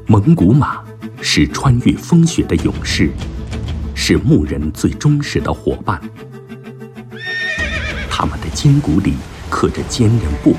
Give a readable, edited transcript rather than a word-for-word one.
蒙古马是穿越风雪的勇士，是牧人最忠实的伙伴。它们的筋骨里刻着坚韧不